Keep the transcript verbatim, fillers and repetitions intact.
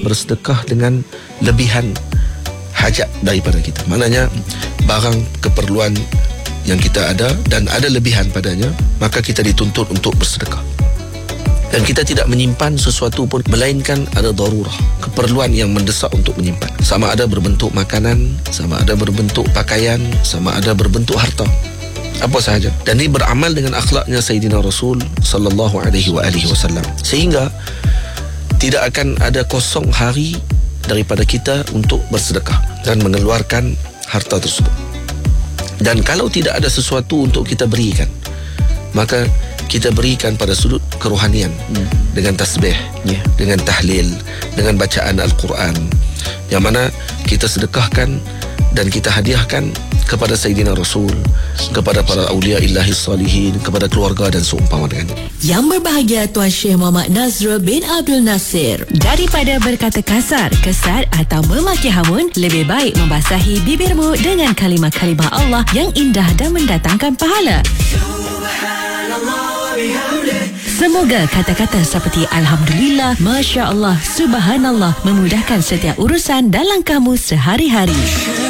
bersedekah dengan lebihan hajat daripada kita. Maknanya barang keperluan yang kita ada dan ada lebihan padanya, maka kita dituntut untuk bersedekah. Dan kita tidak menyimpan sesuatu pun, melainkan ada darurah, keperluan yang mendesak untuk menyimpan. Sama ada berbentuk makanan, sama ada berbentuk pakaian, sama ada berbentuk harta, apa sahaja. Dan ini beramal dengan akhlaknya Sayyidina Rasul sallallahu alaihi wa alihi wasallam, sehingga tidak akan ada kosong hari daripada kita untuk bersedekah dan mengeluarkan harta tersebut. Dan kalau tidak ada sesuatu untuk kita berikan, maka kita berikan pada sudut kerohanian, hmm. dengan tasbih, yeah. dengan tahlil, dengan bacaan Al-Quran, yang mana kita sedekahkan dan kita hadiahkan kepada Sayyidina Rasul, kepada para awliya illahi salihin, kepada keluarga dan seumpama dengannya. Yang berbahagia Tuan Syekh Muhammad Nazrul bin Abdul Nasir. Daripada berkata kasar, kesat atau memaki hamun, lebih baik membasahi bibirmu dengan kalimah-kalimah Allah yang indah dan mendatangkan pahala. Semoga kata-kata seperti Alhamdulillah, Masya Allah, Subhanallah memudahkan setiap urusan dalam kamu sehari-hari.